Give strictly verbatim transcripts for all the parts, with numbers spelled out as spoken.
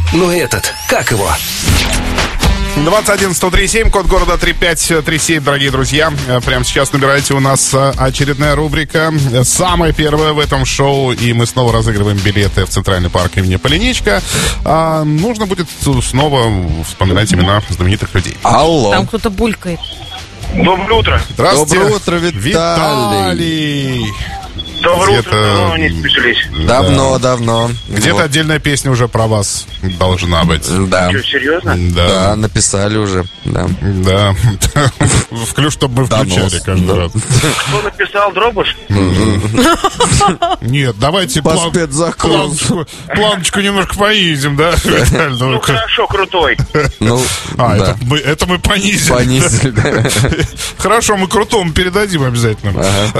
Ну этот, как его? двадцать один сто три семь, код города три пять три семь, дорогие друзья. Прямо сейчас набирайте, у нас очередная рубрика, самая первая в этом шоу, и мы снова разыгрываем билеты в Центральный парк имени Полиничка. А, нужно будет снова вспоминать имена знаменитых людей. Алло. Там кто-то булькает. Доброе утро. Здравствуйте. Доброе утро, Виталий. Виталий. Доброе Где-то- утро. Давно не спешились. Давно, давно. Где-то Вот. отдельная песня уже про вас должна быть. Да. Что, серьезно? Да, Да. написали уже. Да. Да. Вклю, чтобы мы включали Донос. каждый Да. раз. Кто написал Дробыш? Нет, давайте По план- спецзаказу. план- планочку немножко понизим, да? Виталь? Ну, Ну, хорошо, крутой. Ну, А, да. это мы, это мы понизили. Понизили, да. Хорошо, мы крутому передадим обязательно.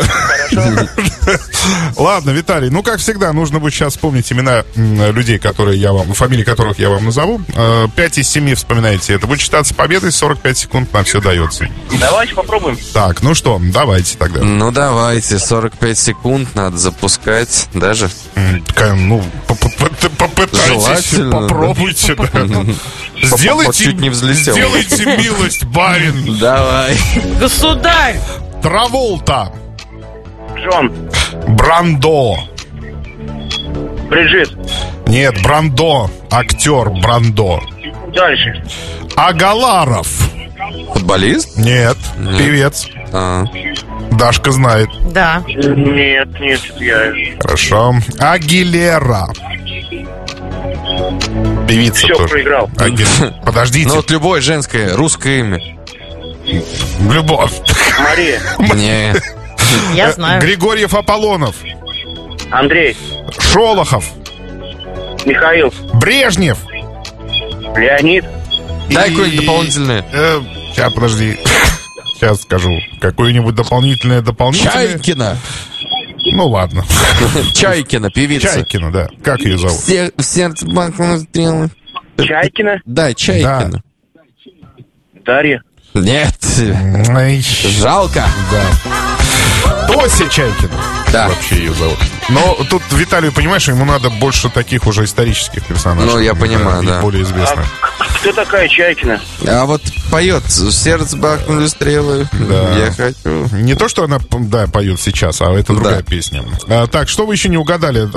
Ладно, Виталий, ну, как всегда, нужно будет сейчас вспомнить имена м, людей, которые я вам, фамилии которых я вам назову. Э, Пять из семи вспоминаете. Это будет считаться победой, сорок пять секунд на все дается. Давайте попробуем. Так, ну что, давайте тогда. Ну, давайте, сорок пять секунд надо запускать даже. М, такая, ну, по- по- по- попытайтесь, Желательно, да. попробуйте. да. По- Сделайте, чуть не взлетел. сделайте милость, барин. Давай. Государь! Траволта, Джон, Брандо. Бриджит. Нет, Брандо, актер Брандо. Дальше. Агаларов. Футболист? Нет, певец. А, Дашка знает. Да. Нет, нет, это я... Хорошо. Агилера. Певица Все, тоже. проиграл. Аги- Подождите. ну вот любое женское, русское имя. Любовь. Мария. Не. Я Э, знаю. Григорьев Аполлонов. Андрей. Шолохов. Михаил. Брежнев. Леонид. Дай И- какое-нибудь дополнительное. Э, Сейчас, подожди. Сейчас скажу. Какое-нибудь дополнительное дополнительное. Чайкина. Ну ладно. Чайкина, певица. Чайкина, да. Как ее зовут? Все, в сердце бахнула стрела. Чайкина. Да, Чайкина. Дарья. Нет, Ай, жалко. да. Тося Чайкина. Да. Вообще ее зовут. Но тут Виталию, понимаешь, ему надо больше таких уже исторических персонажей. Ну, я понимаю, и да. более А известных. к- кто такая Чайкина? А вот поет в сердце бахнули стрелы. Да. Я хочу. Не то, что она, да, поет сейчас, а это другая Да. песня. А, так, что вы еще не угадали?